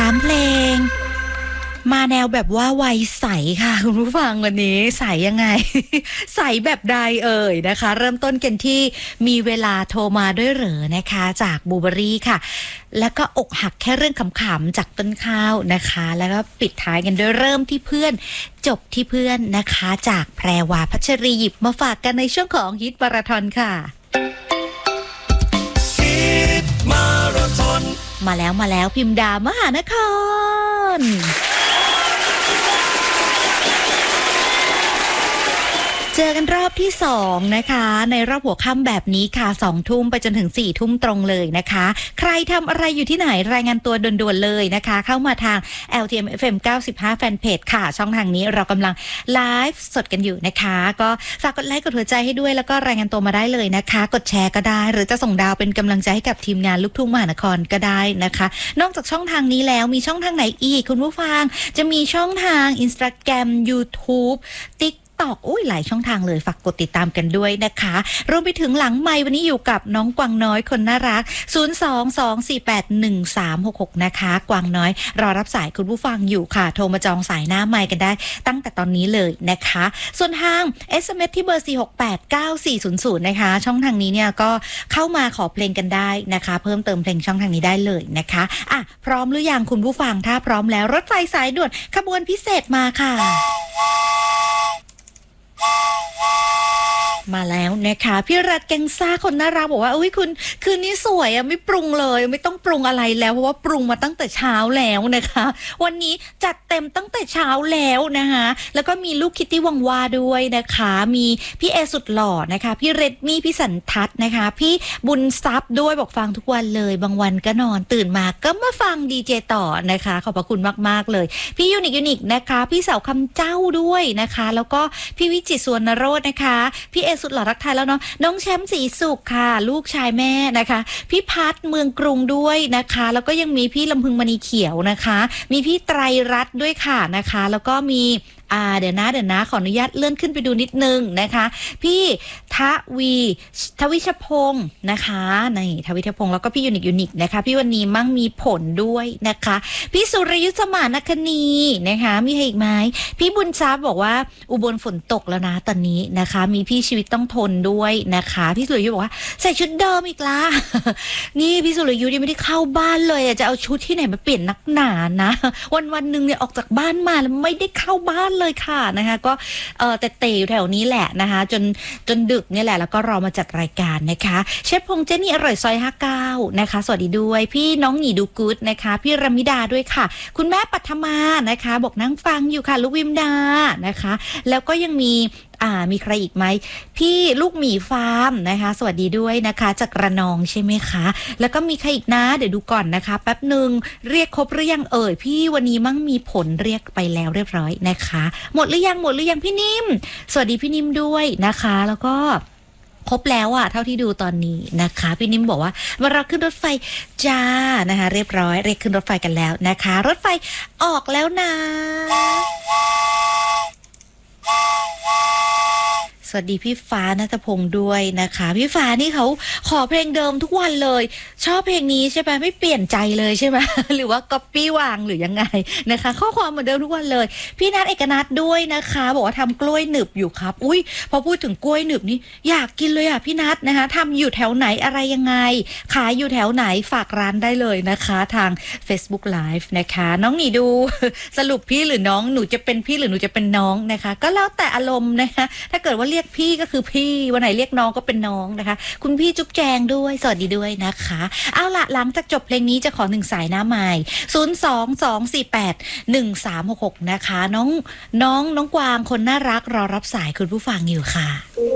3 เพลงมาแนวแบบว่าวัยใสค่ะคุณผู้ฟังวันนี้ใสยังไง ใสแบบใดนะคะเริ่มต้นกันที่มีเวลาโทรมาด้วยเหรอนะคะจากบูเบอรี่ค่ะแล้วก็อกหักแค่เรื่องขำๆจากต้นข้าวนะคะแล้วก็ปิดท้ายกันด้วยเริ่มที่เพื่อนจบที่เพื่อนนะคะจากแพรวาพัชรีหยิบมาฝากกันในช่วงของฮิตมาราธอนค่ะฮิตมาราธอนมาแล้วพิมพ์ดามหานครเจอกันรอบที่2นะคะในรอบหัวค่ำแบบนี้ค่ะ20 ทุ่มไปจนถึง4 ทุ่มตรงเลยนะคะใครทำอะไรอยู่ที่ไหนรายงานตัวด่วนๆเลยนะคะเข้ามาทาง LTM FM 95 แฟนเพจค่ะช่องทางนี้เรากำลังไลฟ์สดกันอยู่นะคะก็ฝากกดไลค์กดหัวใจให้ด้วยแล้วก็รายงานตัวมาได้เลยนะคะกดแชร์ก็ได้หรือจะส่งดาวเป็นกำลังใจให้กับทีมงานลูกทุ่งมหานครก็ได้นะคะนอกจากช่องทางนี้แล้วมีช่องทางไหนอีกคุณผู้ฟังจะมีช่องทาง Instagram YouTube TikTok หลายช่องทางเลยฝากกดติดตามกันด้วยนะคะรวมไปถึงหลังไมค์วันนี้อยู่กับน้องกวางน้อยคนน่ารัก022481366นะคะกวางน้อยรอรับสายคุณผู้ฟังอยู่ค่ะโทรมาจองสายหน้าไมค์กันได้ตั้งแต่ตอนนี้เลยนะคะส่วนทาง SMS ที่เบอร์4689400นะคะช่องทางนี้เนี่ยก็เข้ามาขอเพลงกันได้นะคะเพิ่มเติมเพลงช่องทางนี้ได้เลยนะคะอ่ะพร้อมหรือยังคุณผู้ฟังถ้าพร้อมแล้วรถไฟสายด่วนขบวนพิเศษมาค่ะมาแล้วนะคะพี่รัฐแกงซ่าคนน่ารักบอกว่าอุ้ยคุณคืนนี้สวยอ่ะไม่ปรุงเลยไม่ต้องปรุงอะไรแล้วเพราะว่าปรุงมาตั้งแต่เช้าแล้วนะคะวันนี้จัดเต็มตั้งแต่เช้าแล้วนะคะแล้วก็มีลูกคิตตี้วังวาด้วยนะคะมีพี่เอสุดหล่อนะคะพี่เรดมี่พี่สันทัศน์นะคะพี่บุญทรัพย์ด้วยบอกฟังทุกวันเลยบางวันก็นอนตื่นมาก็มาฟังดีเจต่อนะคะขอบพระคุณมากๆเลยพี่ยูนิคนะคะพี่เสาคำเจ้าด้วยนะคะแล้วก็พี่วิจิตรสุวรรณโรจน์นะคะพี่เอสุดหล่อรักไทยแล้วเนาะน้องแชมป์ศรีสุขค่ะลูกชายแม่นะคะพี่พัฒน์เมืองกรุงด้วยนะคะแล้วก็ยังมีพี่ลำพึงมณีเขียวนะคะมีพี่ไตรรัตน์ด้วยค่ะนะคะแล้วก็มีเดี๋ยวนะขออนุญาตเลื่อนขึ้นไปดูนิดนึงนะคะพี่ทวิชพงศ์นะคะนี่ทวิชพงศ์แล้วก็พี่ยูนิคนะคะพี่วันนี้มั่งมีผลด้วยนะคะพี่สุรยุทธสมานคณีนะคะมีใครอีกไหมพี่บุญทรัพย์บอกว่าอุบลฝนตกแล้วนะตอนนี้นะคะมีพี่ชีวิตต้องทนด้วยนะคะพี่สุรยุทธบอกว่าใส่ชุดเดิมอีกละ นี่พี่สุรยุทธยังไม่ได้เข้าบ้านเลยจะเอาชุดที่ไหนมาเปลี่ยนนักหนานะวันนึงเนี่ยออกจากบ้านมาแล้วไม่ได้เข้าบ้านเลยค่ะนะคะก็แต่อยู่แถวนี้แหละนะคะจนดึกเนี่ยแหละแล้วก็รอมาจัดรายการนะคะเชฟพงษ์เจนี่อร่อยซอย59นะคะสวัสดีด้วยพี่น้องหนีดูกู๊ดนะคะพี่รมิดาด้วยค่ะคุณแม่ปัทมานะคะบอกนั่งฟังอยู่ค่ะลูกวิมดานะคะแล้วก็ยังมีใครอีกไหมพี่ลูกหมีฟาร์มนะคะสวัสดีด้วยนะคะจากระนองใช่ไหมคะแล้วก็มีใครอีกนะเดี๋ยวดูก่อนนะคะแป๊บนึงเรียกครบหรือยังพี่วันนี้มั่งมีผลเรียกไปแล้วเรียบร้อยนะคะหมดหรือยังพี่นิ่มสวัสดีพี่นิ่มด้วยนะคะแล้วก็ครบแล้วเท่าที่ดูตอนนี้นะคะพี่นิ่มบอกว่ามาเราขึ้นรถไฟจ้านะคะเรียบร้อยเรียกขึ้นรถไฟกันแล้วนะคะรถไฟออกแล้วนะสวัสดีพี่ฟ้าณัฐพงศ์ด้วยนะคะพี่ฟ้านี่เขาขอเพลงเดิมทุกวันเลยชอบเพลงนี้ใช่ไหมไม่เปลี่ยนใจเลยใช่ไหม หรือว่าก๊อปปี้วางหรือยังไงนะคะข้อความเหมือนเดิมทุกวันเลยพี่นัทเอกนัทด้วยนะคะบอกว่าทำกล้วยหนึบอยู่ครับอุ้ยพอพูดถึงกล้วยหนึบนี่อยากกินเลยพี่นัทนะคะทำอยู่แถวไหนอะไรยังไงขายอยู่แถวไหนฝากร้านได้เลยนะคะทาง Facebook Live นะคะน้องหนีดู สรุปพี่หรือน้องหนูจะเป็นพี่หรือหนูจะเป็นน้องนะคะก็แล้วแต่อารมณ์นะคะถ้าเกิดว่าเรียกพี่ก็คือพี่วันไหนเรียกน้องก็เป็นน้องนะคะคุณพี่จุ๊บแจงด้วยสวัสดีด้วยนะคะเอาล่ะหลังจากจบเพลงนี้จะขอ1สายหน้าไมค์022481366นะคะน้องกวางคนน่ารักรอรับสายคุณผู้ฟังอยู่ค่ะ